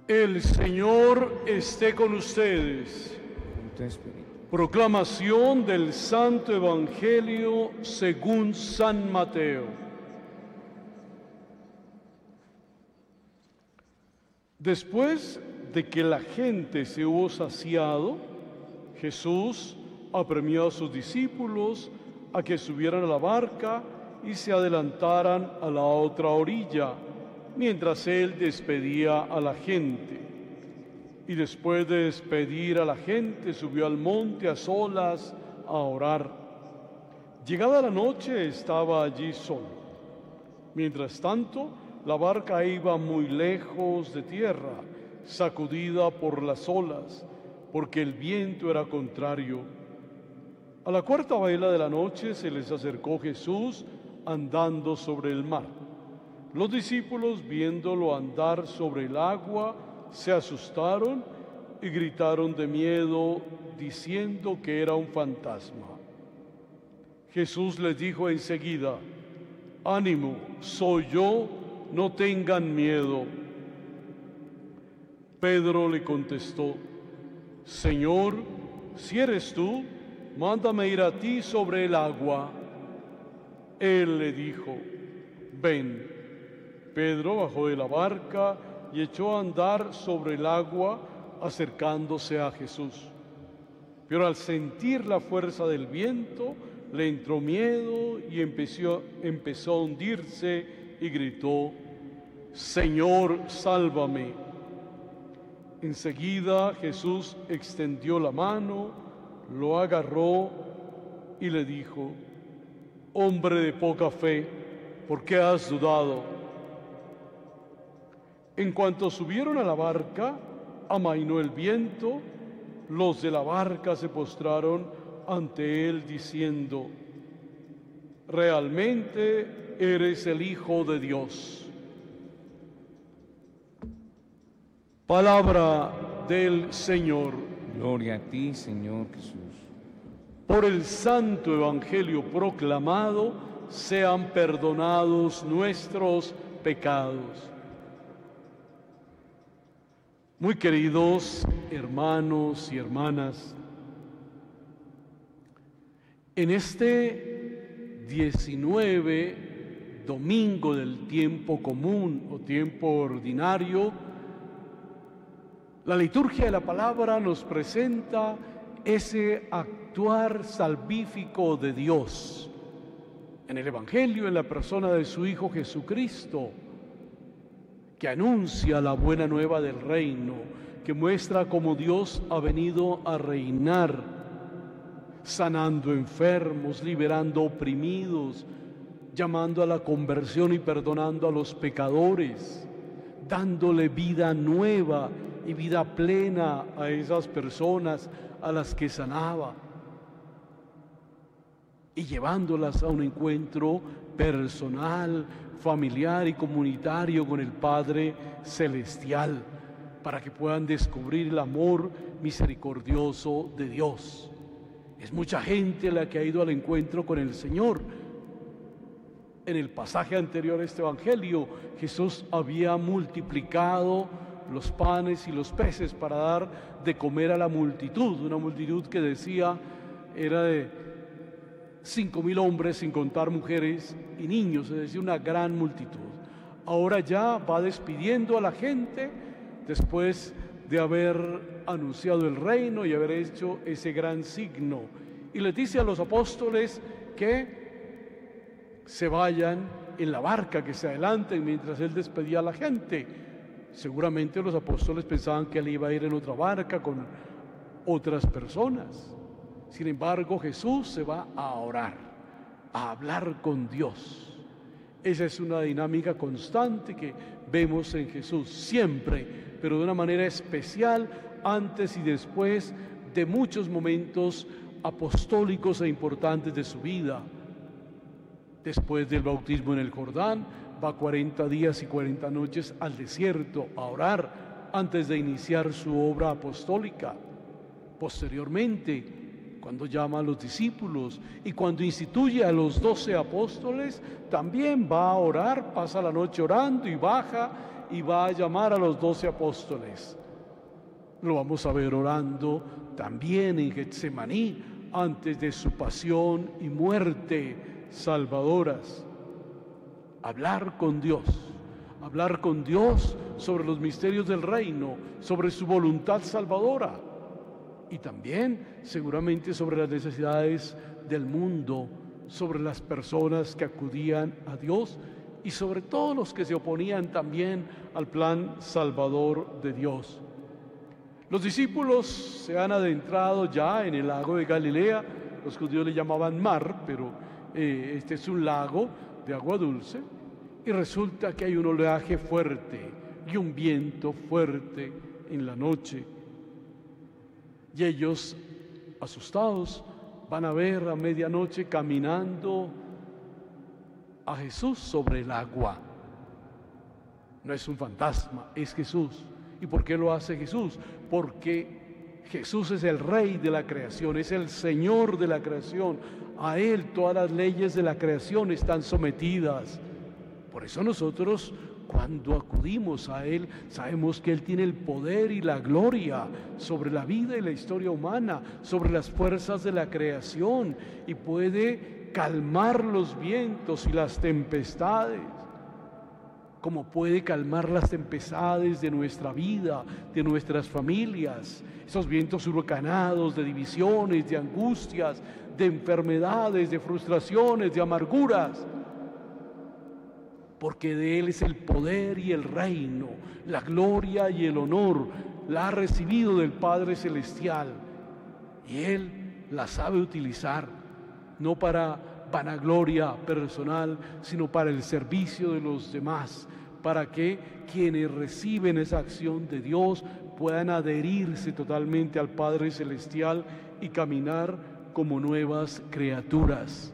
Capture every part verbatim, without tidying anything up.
El Señor esté con ustedes. Con tu espíritu. Proclamación del Santo Evangelio según San Mateo. Después de que la gente se hubo saciado, Jesús apremió a sus discípulos a que subieran a la barca y se adelantaran a la otra orilla, mientras él despedía a la gente. Y después de despedir a la gente, subió al monte a solas a orar. Llegada la noche, estaba allí solo. Mientras tanto, la barca iba muy lejos de tierra, sacudida por las olas, porque el viento era contrario. A la cuarta vela de la noche se les acercó Jesús andando sobre el mar. Los discípulos, viéndolo andar sobre el agua, se asustaron y gritaron de miedo, diciendo que era un fantasma. Jesús les dijo enseguida: «Ánimo, soy yo, no tengan miedo». Pedro le contestó: «Señor, si eres tú, mándame ir a ti sobre el agua». Él le dijo: «Ven». Pedro bajó de la barca y echó a andar sobre el agua, acercándose a Jesús. Pero al sentir la fuerza del viento, le entró miedo y empezó, empezó a hundirse y gritó: «Señor, sálvame». Enseguida Jesús extendió la mano, lo agarró y le dijo: «Hombre de poca fe, ¿por qué has dudado?». En cuanto subieron a la barca, amainó el viento. Los de la barca se postraron ante él diciendo: «Realmente eres el Hijo de Dios». Palabra del Señor. Gloria a ti, Señor Jesús. Por el santo evangelio proclamado, sean perdonados nuestros pecados. Muy queridos hermanos y hermanas, en este diecinueve domingo del tiempo común o tiempo ordinario, la liturgia de la palabra nos presenta ese actuar salvífico de Dios en el Evangelio, en la persona de su Hijo Jesucristo, que anuncia la buena nueva del reino, que muestra cómo Dios ha venido a reinar, sanando enfermos, liberando oprimidos, llamando a la conversión y perdonando a los pecadores, dándole vida nueva y vida plena a esas personas a las que sanaba, y llevándolas a un encuentro personal, familiar y comunitario con el Padre Celestial, para que puedan descubrir el amor misericordioso de Dios. Es mucha gente la que ha ido al encuentro con el Señor. En el pasaje anterior a este Evangelio, Jesús había multiplicado los panes y los peces para dar de comer a la multitud, una multitud que decía era de cinco mil hombres, sin contar mujeres y niños, es decir, una gran multitud. Ahora ya va despidiendo a la gente después de haber anunciado el reino y haber hecho ese gran signo. Y les dice a los apóstoles que se vayan en la barca, que se adelanten mientras él despedía a la gente. Seguramente los apóstoles pensaban que él iba a ir en otra barca con otras personas. Sin embargo, Jesús se va a orar, a hablar con Dios. Esa es una dinámica constante que vemos en Jesús siempre, pero de una manera especial antes y después de muchos momentos apostólicos e importantes de su vida. Después del bautismo en el Jordán, va cuarenta días y cuarenta noches al desierto a orar antes de iniciar su obra apostólica. Posteriormente, cuando llama a los discípulos y cuando instituye a los doce apóstoles, también va a orar, pasa la noche orando y baja y va a llamar a los doce apóstoles. Lo vamos a ver orando también en Getsemaní, antes de su pasión y muerte salvadoras. Hablar con Dios, hablar con Dios sobre los misterios del reino, sobre su voluntad salvadora y también seguramente sobre las necesidades del mundo, sobre las personas que acudían a Dios y sobre todos los que se oponían también al plan salvador de Dios. Los discípulos se han adentrado ya en el lago de Galilea. Los judíos le llamaban mar, pero eh, este es un lago de agua dulce, y resulta que hay un oleaje fuerte y un viento fuerte en la noche. Y ellos, asustados, van a ver a medianoche caminando a Jesús sobre el agua. No es un fantasma, es Jesús. ¿Y por qué lo hace Jesús? Porque Jesús es el Rey de la creación, es el Señor de la creación. A Él todas las leyes de la creación están sometidas. Por eso nosotros, cuando acudimos a Él, sabemos que Él tiene el poder y la gloria sobre la vida y la historia humana, sobre las fuerzas de la creación, y puede calmar los vientos y las tempestades, como puede calmar las tempestades de nuestra vida, de nuestras familias, esos vientos huracanados de divisiones, de angustias, de enfermedades, de frustraciones, de amarguras, porque de Él es el poder y el reino, la gloria y el honor, la ha recibido del Padre Celestial, y Él la sabe utilizar, no para vanagloria personal, sino para el servicio de los demás, para que quienes reciben esa acción de Dios puedan adherirse totalmente al Padre Celestial y caminar como nuevas criaturas.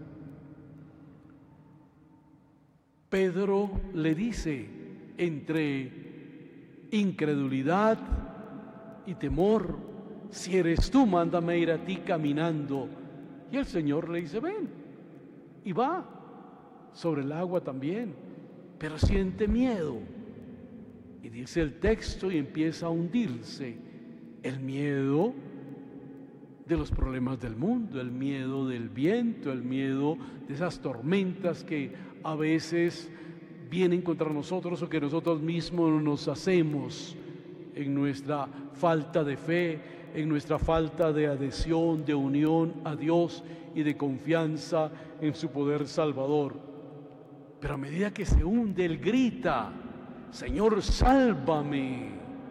Pedro le dice, entre incredulidad y temor: si eres tú, mándame ir a ti caminando. Y el Señor le dice: ven. Y va sobre el agua también, pero siente miedo. Y dice el texto, y empieza a hundirse. El miedo de los problemas del mundo, el miedo del viento, el miedo de esas tormentas que a veces vienen contra nosotros o que nosotros mismos nos hacemos en nuestra falta de fe, en nuestra falta de adhesión, de unión a Dios y de confianza en su poder salvador. Pero a medida que se hunde, Él grita: Señor, sálvame.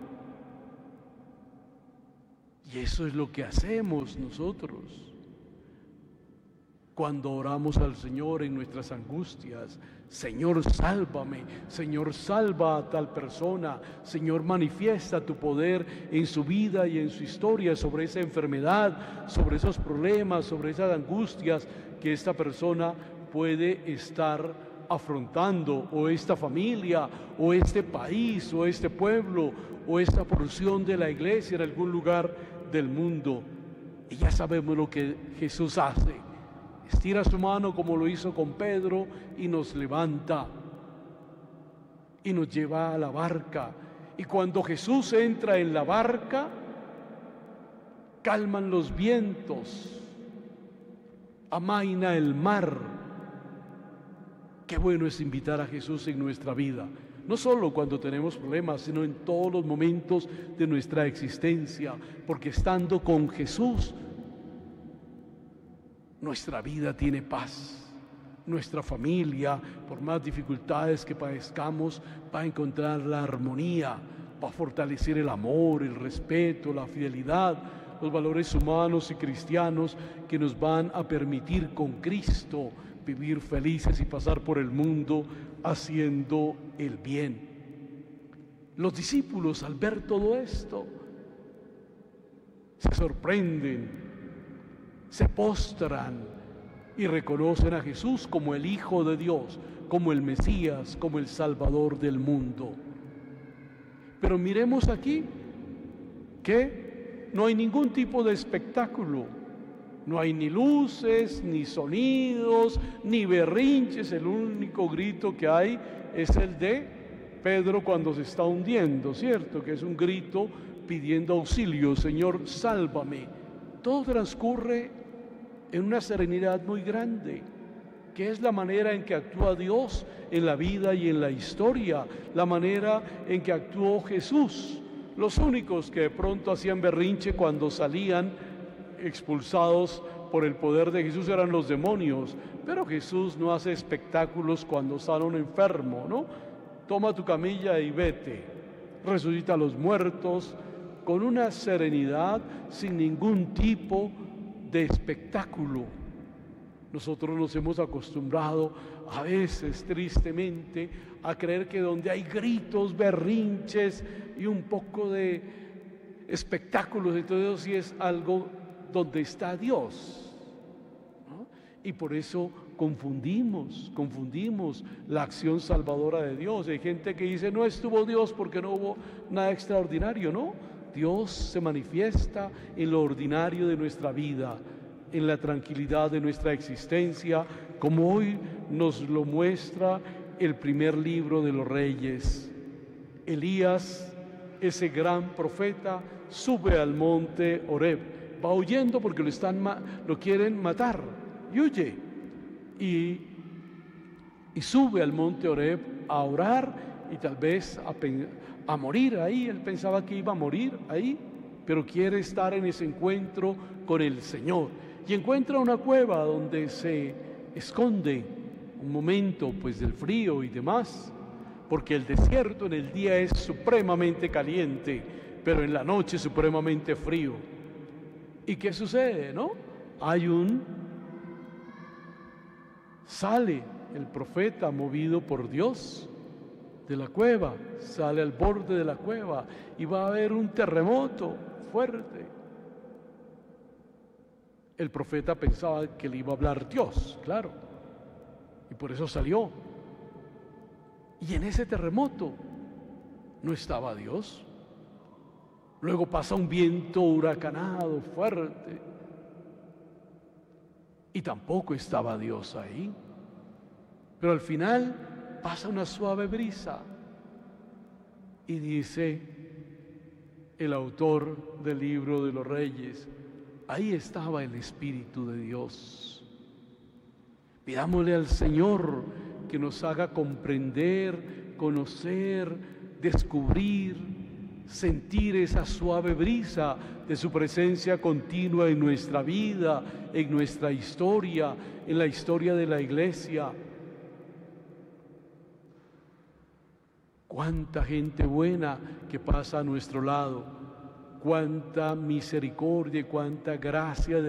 Y eso es lo que hacemos nosotros cuando oramos al Señor en nuestras angustias. Señor, sálvame. Señor, salva a tal persona. Señor, manifiesta tu poder en su vida y en su historia, sobre esa enfermedad, sobre esos problemas, sobre esas angustias que esta persona puede estar afrontando, o esta familia, o este país, o este pueblo, o esta porción de la iglesia en algún lugar del mundo. Y ya sabemos lo que Jesús hace: estira su mano como lo hizo con Pedro y nos levanta y nos lleva a la barca. Y cuando Jesús entra en la barca, calman los vientos, amaina el mar. Qué bueno es invitar a Jesús en nuestra vida, no solo cuando tenemos problemas, sino en todos los momentos de nuestra existencia, porque estando con Jesús, nuestra vida tiene paz. Nuestra familia, por más dificultades que padezcamos, va a encontrar la armonía, va a fortalecer el amor, el respeto, la fidelidad, los valores humanos y cristianos que nos van a permitir con Cristo vivir felices y pasar por el mundo haciendo el bien. Los discípulos, al ver todo esto, se sorprenden, se postran y reconocen a Jesús como el Hijo de Dios, como el Mesías, como el Salvador del mundo. Pero miremos aquí que no hay ningún tipo de espectáculo. No hay ni luces, ni sonidos, ni berrinches. El único grito que hay es el de Pedro cuando se está hundiendo, ¿cierto? Que es un grito pidiendo auxilio, Señor, sálvame. Todo transcurre en una serenidad muy grande, que es la manera en que actúa Dios en la vida y en la historia, la manera en que actuó Jesús. Los únicos que de pronto hacían berrinche cuando salían expulsados por el poder de Jesús eran los demonios, pero Jesús no hace espectáculos cuando sale un enfermo, ¿no? Toma tu camilla y vete, resucita a los muertos, con una serenidad, sin ningún tipo de espectáculo. Nosotros nos hemos acostumbrado a veces, tristemente, a creer que donde hay gritos, berrinches y un poco de espectáculos, entonces sí es algo donde está Dios, ¿no? Y por eso confundimos, confundimos la acción salvadora de Dios. Hay gente que dice, no estuvo Dios porque no hubo nada extraordinario, ¿no? Dios se manifiesta en lo ordinario de nuestra vida, en la tranquilidad de nuestra existencia, como hoy nos lo muestra el primer libro de los Reyes. Elías, ese gran profeta, sube al monte Horeb, va huyendo porque lo, están, lo quieren matar, y huye, y, y sube al monte Horeb a orar y tal vez a, a morir ahí. Él pensaba que iba a morir ahí, pero quiere estar en ese encuentro con el Señor. Y encuentra una cueva donde se esconde un momento pues del frío y demás, porque el desierto en el día es supremamente caliente, pero en la noche supremamente frío. ¿Y qué sucede, no? Hay un... Sale el profeta movido por Dios de la cueva, sale al borde de la cueva y va a haber un terremoto fuerte. El profeta pensaba que le iba a hablar Dios, claro, y por eso salió. Y en ese terremoto no estaba Dios. Luego pasa un viento huracanado, fuerte, y tampoco estaba Dios ahí. Pero al final pasa una suave brisa y dice el autor del libro de los Reyes, ahí estaba el Espíritu de Dios. Pidámosle al Señor que nos haga comprender, conocer, descubrir, sentir esa suave brisa de su presencia continua en nuestra vida, en nuestra historia, en la historia de la iglesia. Cuánta gente buena que pasa a nuestro lado, cuánta misericordia y cuánta gracia de